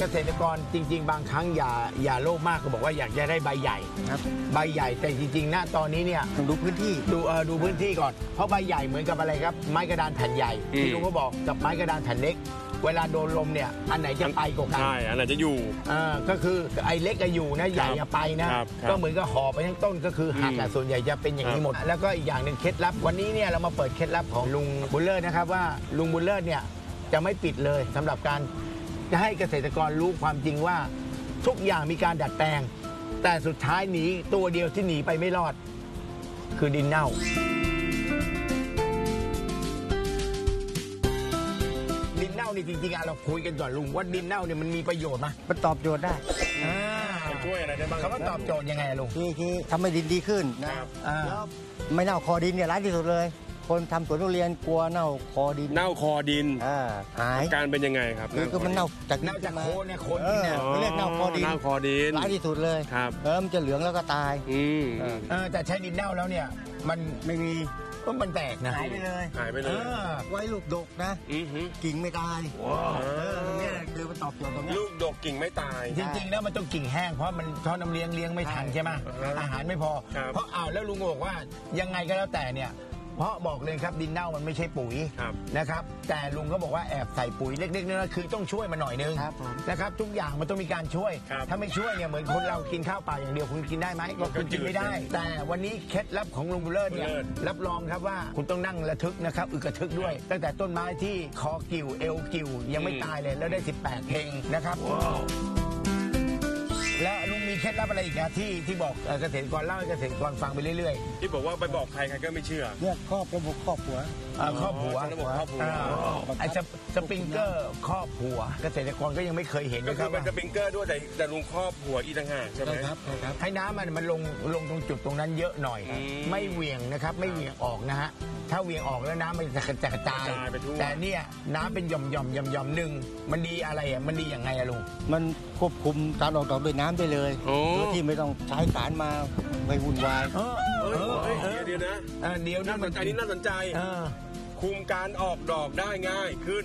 เกษตรกรจริงๆบางครั้งอย่าโลภมากก็บอกว่าอยากจะได้ใบใหญ่ครับใบใหญ่แต่จริงๆณตอนนี้เนี่ยต้องดูพื้นที่ดูพื้นที่ก่อนเพราะใบใหญ่เหมือนกับอะไรครับไม้กระดานแผ่นใหญ่ที่ลุงก็บอกกับไม้กระดานแผ่นเล็กเวลาโดนลมเนี่ยอันไหนจะไปกว่ากันใช่อันไหนจะอยู่ก็คือไอ้เล็กก็อยู่นะใหญ่จะไปนะก็เหมือนกับห่อไปทั้งต้นก็คือหักส่วนใหญ่จะเป็นอย่างนี้หมดแล้วก็อีกอย่างหนึ่งเคล็ดลับวันนี้เนี่ยเรามาเปิดเคล็ดลับของลุงบุญเลิศนะครับว่าลุงบุญเลิศเนี่ยจะไม่ปิดเลยสำหรับการจะให้เกษตรกรรู้ความจริงว่าทุกอย่างมีการดัดแปลงแต่สุดท้ายหนีตัวเดียวที่หนีไปไม่รอดคือดินเน่าดินเน่านี่จริงๆเราคุยกันก่อนลุงว่าดินเน่าเนี่ยมันมีประโยชน์ไหมมันตอบโจทย์ได้มันช่วยอะไรได้บ้างคำว่าตอบโจทย์ยังไงลุงคือทำให้ดินดีขึ้นนะครับแล้วไม่เน่าคอดินเนี่ยร้ายที่สุดเลยคนทำสวนทุเรียนกลัวเน่าคอดินเน่าคอดินหายการเป็นยังไงครับคือมันเน่าจากโคนเนี่ยโคนดินเนี่ยเรียกเน่าคอดินร้ายที่สุดเลยครับมันจะเหลืองแล้วก็ตายแต่ใช้ดินเน่าแล้วเนี่ยมันไม่มีก็มันแตกนะหายไปเลยไว้ลูกดกนะกิ่งไม่ตายนี่คือมันตอบโจทย์ตรงนี้ลูกดกกิ่งไม่ตายจริงๆแล้วมันต้องกิ่งแห้งเพราะมันท่อน้ำเลี้ยงไม่ทันใช่ไหมอาหารไม่พอเพราะแล้วลุงบอกว่ายังไงก็แล้วแต่เนี่ยเพราะบอกเลยครับดินเน่ามันไม่ใช่ปุ๋ยนะครับแต่ลุงก็บอกว่าแอบใส่ปุ๋ยเล็กๆน้อยๆคือต้องช่วยมันหน่อยนึงนะครับทุกอย่างมันต้องมีการช่วยถ้าไม่ช่วยเนี่ยเหมือนคนเรากินข้าวเปล่าอย่างเดียวคุณกินได้ไหมก็คุณกินไม่ได้แต่วันนี้เคล็ดลับของลุงบุญเลิศเนี่ยรับรองครับว่าคุณต้องนั่งระทึกนะครับอึกระทึกด้วยตั้งแต่ต้นไม้ที่คอกิ่วเอวกิ่วยังไม่ตายเลยแล้วได้18เพลงนะครับแล้วลุงมีเคล็ดลับอะไรอีกนะที่บอกเกษตรกรเล่าให้เกษตรกรฟังไปเรื่อยๆที่บอกว่าไปบอกใครก็ไม่เชื่อเนี่ยครอบหัวครอบหัวไอ้สปริงเกอร์ครอบหัวเกษตรกรก็ยังไม่เคยเห็นก็คือเป็นสปริงเกอร์ด้วยแต่ลุงครอบหัวอีกต่างหากใช่ไหมครับให้น้ำมันลงตรงจุดตรงนั้นเยอะหน่อยไม่เหวี่ยงนะครับไม่เหวี่ยงออกนะฮะถ้าเหวี่ยงออกแล้วน้ำมันจะกระจายแต่เนี่ยน้ำเป็นหย่อมหนึ่งมันดีอะไรอ่ะมันดีอย่างไงอะลุงมันควบคุมการออกดอกด้วยน้ำได้เลยโดยที่ไม่ต้องใช้สารมาไปวุ่นวายเดี๋ยวนะเดี๋ยวน่าสนใจนี่น่าสนใจคุมการออกดอกได้ง่ายขึ้น